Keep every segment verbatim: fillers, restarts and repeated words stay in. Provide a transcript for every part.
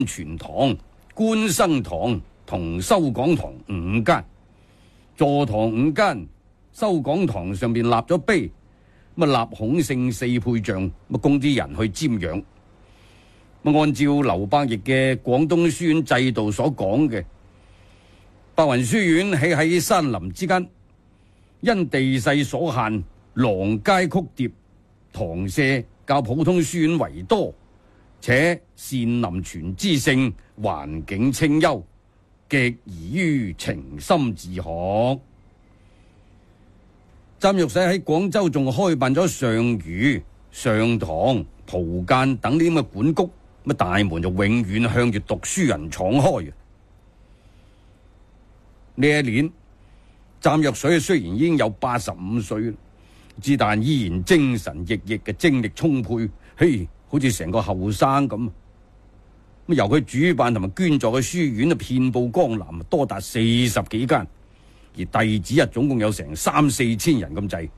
泉堂、觀生堂同修講堂五間。座堂五間，修講堂上邊立咗碑，咁啊立孔聖四配像，咁供啲人去瞻仰。咁按照劉伯益嘅廣東書院制度所講嘅，白雲書院起喺山林之間，因地勢所限，廊街曲疊，堂舍較普通書院為多，且善林泉之性，環境清幽，極宜於情深自學。湛玉璽喺廣州仲開辦咗上虞、上堂、蒲澗等呢啲咁嘅館谷，咁大門就永遠向住讀書人敞開嘅。呢一年，湛玉璽雖然已經有八十五歲，之但依然精神奕奕嘅，精力充沛，嘿，好似成個後生咁。咁由佢主辦同埋捐助嘅書院啊，遍佈江南，多達四十幾間，而弟子啊，總共有成三四千人咁滯。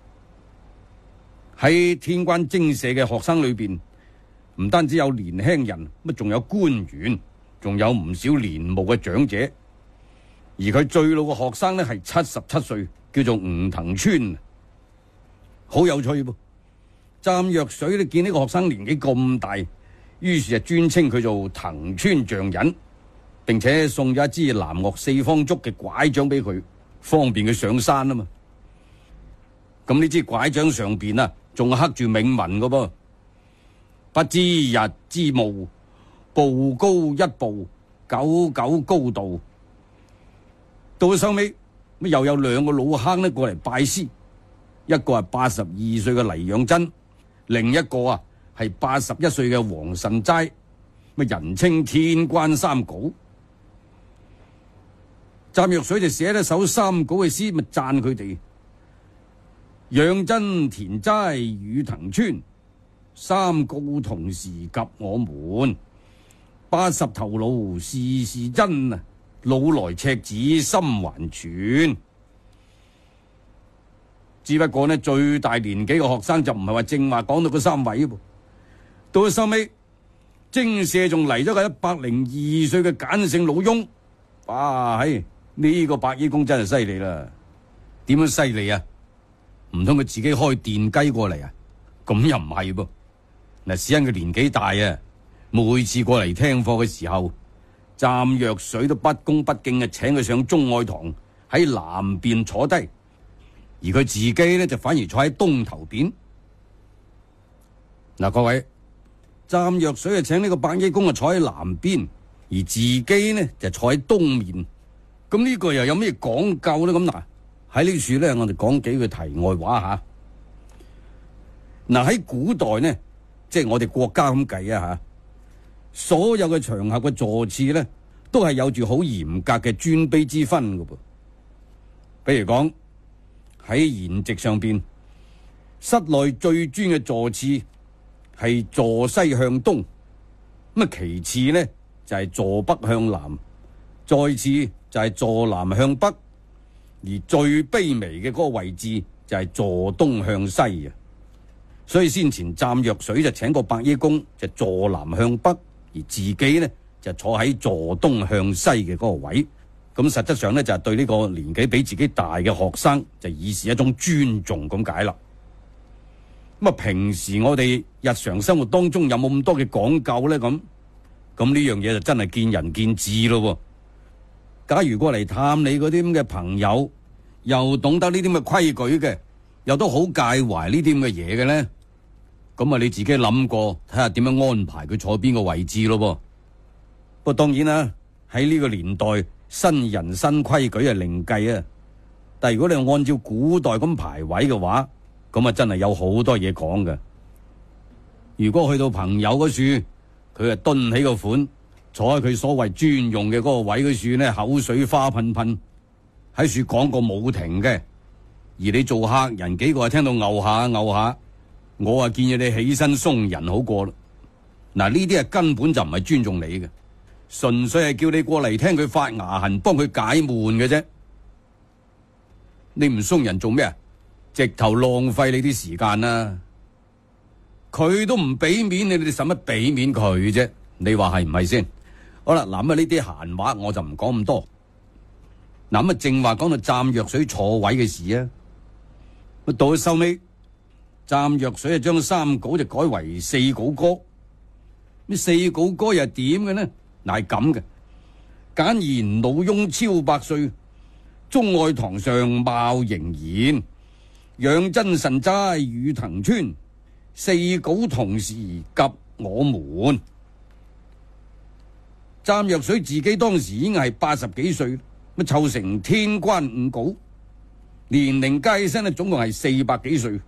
喺天關精舍嘅學生裏邊，唔單止有年輕人，乜仲有官員，仲有唔少年暮嘅長者。而佢最老嘅學生呢，係七十七歲，叫做吳騰川，好有趣噃。湛玉璽呢，見呢個學生年紀咁大，於是就尊稱佢做騰川匠人，並且送咗一支南岳四方竹嘅拐杖俾佢，方便佢上山啊嘛。咁呢支拐杖上邊啊，仲刻住銘文噶噃：不知日之暮，步高一步，久久高度。到咗收尾，咁又有兩個老坑呢過嚟拜師，一個係八十二歲嘅黎養真，另一個啊係八十一歲嘅黃慎齋，咁人稱天關三稿。湛玉璽就寫咗首三稿嘅詩，咪讚佢哋：養真田齋與騰川，三稿同時及我們，八十頭顱事事真啊！老來赤子心還存。只不過呢，最大年紀嘅學生就唔係話正話講到嗰三位噃。到咗收尾，精舍仲嚟咗個一百零二歲嘅簡姓老翁。哇，嘿，呢個白衣公真係犀利啦！點樣犀利啊？唔通佢自己開電雞過嚟啊？咁又唔係噃。嗱，只因佢年紀大啊，每次過嚟聽課嘅時候，湛玉璽都不恭不敬嘅請佢上中愛堂喺南邊坐低，而佢自己呢，就反而坐喺東頭邊。嗱，各位，湛玉璽啊請呢個白衣公啊坐喺南邊，而自己呢就坐喺東面。咁呢個又有咩講究呢？咁嗱，喺呢處呢，我哋講幾句題外話吓。嗱，喺古代呢，即係我哋國家咁計啊吓。所有嘅場合嘅座次呢，都係有住好嚴格嘅尊卑之分嘅噃。比如講喺筵席上邊，室內最尊嘅座次係坐西向東，咁啊其次呢就係、是、坐北向南，再次就係坐南向北，而最卑微嘅嗰個位置就係坐東向西啊。所以先前湛玉璽就請個白衣公就坐南向北，而自己呢就坐喺坐東向西嘅嗰個位，咁實質上呢，就係對呢個年紀比自己大嘅學生就以示一種尊重咁解啦。咁啊，平時我哋日常生活當中有冇咁多嘅講究呢？咁咁呢樣嘢就真係見仁見智咯。假如過嚟探你嗰啲咁嘅朋友，又懂得呢啲咁嘅規矩嘅，又都好介懷呢啲咁嘅嘢嘅呢，咁啊你自己諗過睇下點樣安排佢坐邊個位置咯。不過當然啦，喺呢個年代新人新規矩係另計啊。但係如果你按照古代咁排位嘅話，咁啊真係有好多嘢講嘅。如果去到朋友嗰處，佢啊蹲起個款，坐喺佢所謂專用嘅嗰個位嗰處呢，口水花噴噴，喺處講個冇停嘅。而你做客人幾個啊聽到牛下牛下，我啊建議你起身鬆人好過啦。嗱，呢啲啊根本就唔係尊重你嘅，純粹係叫你過嚟聽佢發牙痕，幫佢解悶嘅啫。你唔鬆人做咩啊？直頭浪費你啲時間啦！佢都唔俾面你，你哋使乜俾面佢啫？ 你話係唔係先？好啦，嗱咁啊呢啲閒話我就唔講咁多。嗱咁啊正話講到湛若水錯位嘅事啊，到咗收尾，湛若水啊將三稿就改為四稿歌。呢四稿歌又係點嘅呢？嗱係咁嘅，簡言老翁超百歲，鍾愛堂上貌仍然，養真神齋與騰川，四稿同時及我們。湛若水自己當時已經係八十幾歲，咁湊成天關五稿，年齡加起身咧，總共係四百幾歲。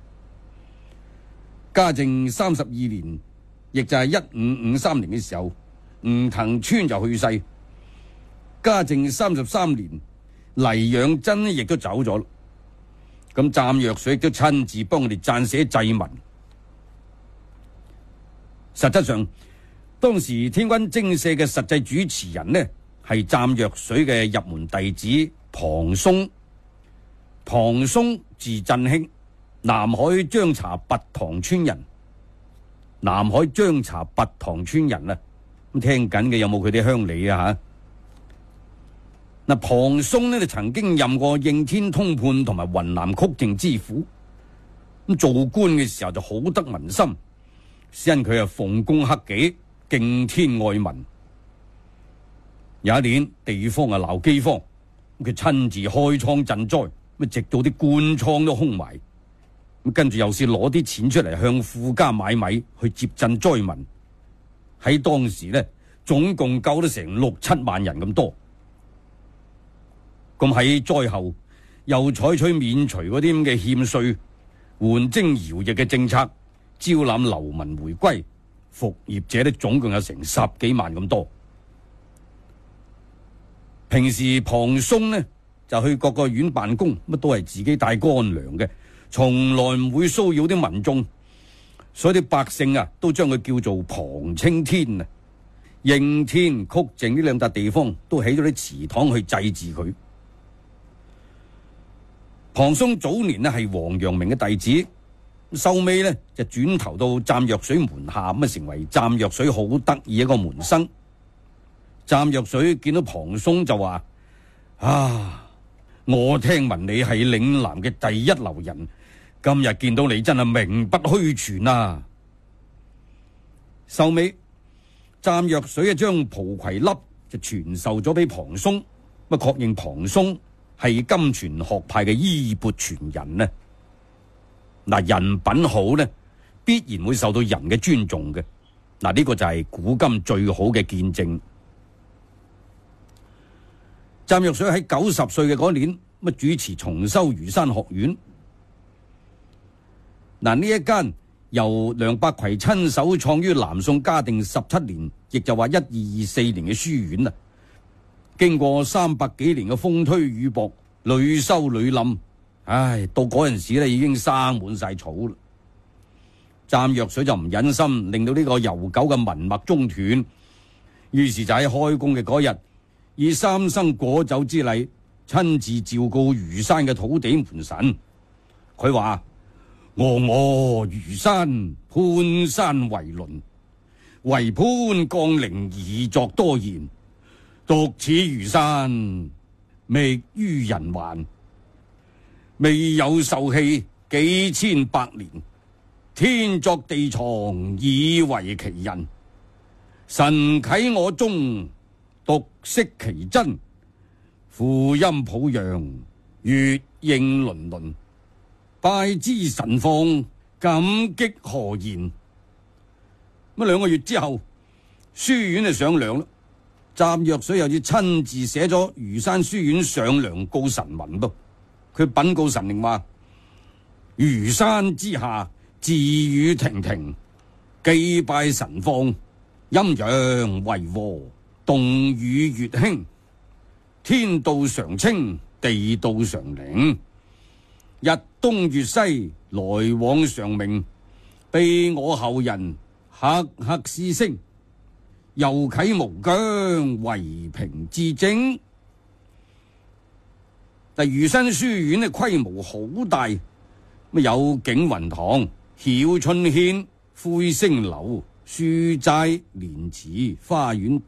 嘉靖三十二年，亦就係一五五三年嘅時候，吳騰川就去世。嘉靖三十三年，黎養真亦都走咗。咁湛若水亦都親自幫我哋撰寫祭文。實質上，當時天軍精舍嘅實際主持人呢，係湛若水嘅入門弟子龐嵩。龐嵩字振興，南海張槎拔塘村人。南海張槎拔塘村人啊，咁聽緊嘅有冇佢啲鄉里啊吓？嗱，龐嵩呢就曾經任過應天通判同埋雲南曲靖知府，咁做官嘅時候就好得民心，因佢啊奉公克己，敬天愛民。有一年地方啊鬧饑荒，佢親自開倉賑災，咁直到啲官倉都空埋。咁跟住又是攞啲錢出嚟向富家買米去接賑災民。喺當時呢，總共救得成六七萬人咁多。咁喺災後又採取免除嗰啲咁嘅欠稅、緩徵徭役嘅政策，招攬流民回歸，復業者呢總共有成十幾萬咁多。平時龐嵩呢就去各個縣辦公，乜都係自己帶乾糧嘅，從來唔會騷擾啲民眾，所以啲百姓啊都將佢叫做龐青天啊。應天、曲靖呢兩笪地方都起咗啲祠堂去祭祀佢。龐嵩早年呢係王陽明嘅弟子，收尾呢就轉投到湛若水門下，咁啊成為湛若水好得意一個門生。湛若水見到龐嵩就話：啊，我聽聞你係嶺南嘅第一流人，今日見到你真係名不虛傳啊！收尾湛若水啊將蒲葵粒就傳授咗俾龐嵩，咁確認龐嵩係金傳學派嘅衣缽傳人呢。嗱，人品好呢，必然會受到人嘅尊重嘅。嗱，呢個就係古今最好嘅見證。湛若水喺九十歲嘅嗰年，咁主持重修餘山學院。嗱，呢一間由梁伯逵親手創於南宋嘉定十七年，亦就話一二二四年嘅書院啊，經過三百幾年嘅風推雨雹，屢修屢冧，唉，到嗰陣時咧已經生滿晒草啦。湛若水就唔忍心令到呢個悠久嘅文脈中斷，於是就喺開工嘅嗰日，以三生果酒之禮，親自昭告餘山嘅土地門神。佢話：我我餘山潘山為鄰，為潘降陵以作多言，獨此餘山，覓於人寰，未有受氣幾千百年。天作地藏，以為其人，神啟我中，獨識其真。父陰抱陽，月應倫倫，拜之神放，感激何言？咁兩個月之後，書院就上梁啦。湛若水又要親自寫咗餘山書院上梁告神文噃。佢稟告神靈話：餘山之下，自雨亭亭，祭拜神放，陰陽為和，動雨月興，天道常清，地道常寧，日東月西，來往常明，庇我後人赫赫詩聲，又啟無疆，為平治政。但餘山書院嘅規模好大，有景雲堂、曉春軒、灰星樓、 書齋蓮池花園